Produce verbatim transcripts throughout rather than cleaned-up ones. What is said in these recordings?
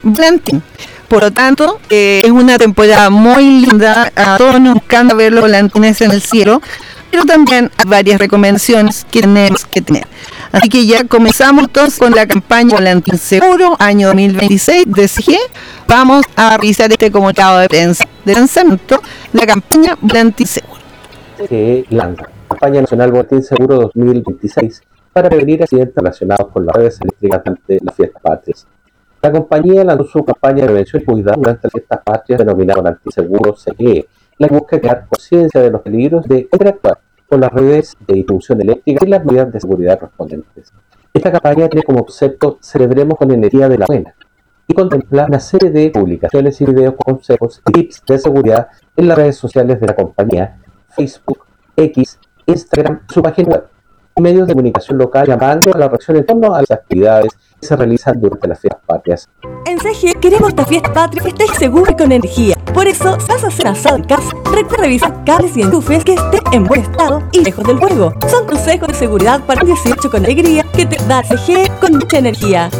volantín. Por lo tanto, eh, es una temporada muy linda, a todos nos encanta ver los volantines en el cielo, pero también hay varias recomendaciones que tenemos que tener. Así que ya comenzamos entonces con la campaña Volantín Seguro, año dos mil veintiséis de C G. Vamos a revisar este comunicado de prensa de lanzamiento de la campaña Volantín Seguro. Que lanza Campaña Nacional Volantín Seguro dos mil veintiséis para prevenir accidentes relacionados con las redes eléctricas durante las fiestas patrias. La compañía lanzó su campaña de prevención y cuidado durante las fiestas patrias denominada Volantín Seguro C G, la que busca crear conciencia de los peligros de interactuar con las redes de distribución eléctrica y las medidas de seguridad correspondientes. Esta campaña tiene como concepto Celebremos con energía de la buena y contempla una serie de publicaciones y videos con consejos y tips de seguridad en las redes sociales de la compañía, Facebook, X, Instagram y su página web, y medios de comunicación local llamando a la reacción en torno a las actividades que se realizan durante las fiestas patrias. En C G queremos esta fiesta patria que estés seguro y con energía. Por eso, si vas a hacer asado en casa, recuerda revisar cables y enchufes que estén en buen estado y lejos del fuego. Son consejos de seguridad para el dieciocho con alegría que te da C G con mucha energía.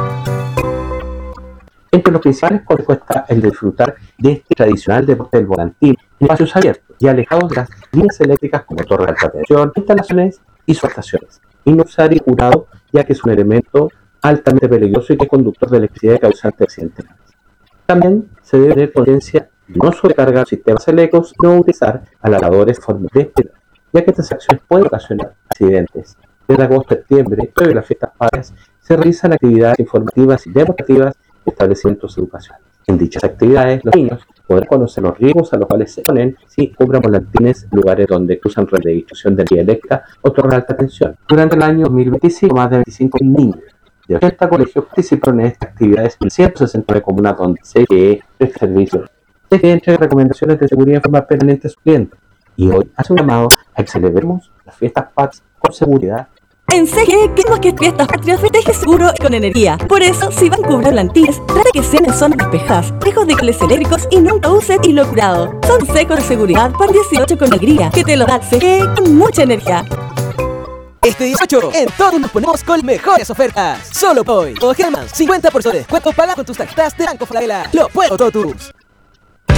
Entre los principales consejos está el de disfrutar de este tradicional deporte del volantín en espacios abiertos y alejados de las líneas eléctricas como torres de alta tensión, instalaciones y subestaciones. Y no usar y curado, ya que es un elemento altamente peligroso y que es conductor de electricidad y causante de accidentes. También se debe tener conciencia de no sobrecargar sistemas eléctricos y no utilizar alargadores de forma desesperada, ya que estas acciones pueden ocasionar accidentes. Desde agosto a septiembre, previo a las fiestas patrias, se realizan actividades informativas y demostrativas de establecimientos educacionales. En dichas actividades, los niños podrán conocer los riesgos a los cuales se ponen si compran volantines en lugares donde cruzan redes de distribución de energía eléctrica o torres de alta tensión. Durante el año dos mil veinticinco, más de veinticinco mil niños de ochenta colegios participaron en estas actividades en ciento sesenta y nueve comunas donde C G E presta servicios. C G E entrega recomendaciones de seguridad en forma permanente a sus clientes y hoy hace un llamado a que celebremos las fiestas patrias con seguridad. En C G E queremos que fiestas patrias festejes seguro y con energía. Por eso, si van a cubrir volantines, trate que sean en zonas despejadas, lejos de cables eléctricos y nunca usen hilo curado. Son consejos de seguridad para el dieciocho con alegría que te lo da C G E con mucha energía. Este dieciocho, en todos nos ponemos con mejores ofertas. Solo hoy, o Germán, cincuenta por ciento de descuento paga con tus tarjetas de Banco Falabella. Lo puedo todos.